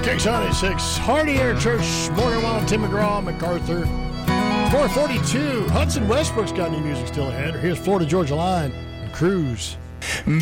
K96, Hardy Air Church, Morgan Wild, Tim McGraw, MacArthur. 442, Hudson Westbrook's got new music still ahead. Here's Florida Georgia Line and Cruise.